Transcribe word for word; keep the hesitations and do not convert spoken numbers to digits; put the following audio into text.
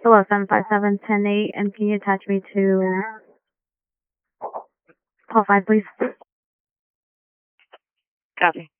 Hello, seven five seven ten eight, and can you attach me to call five, please? Copy.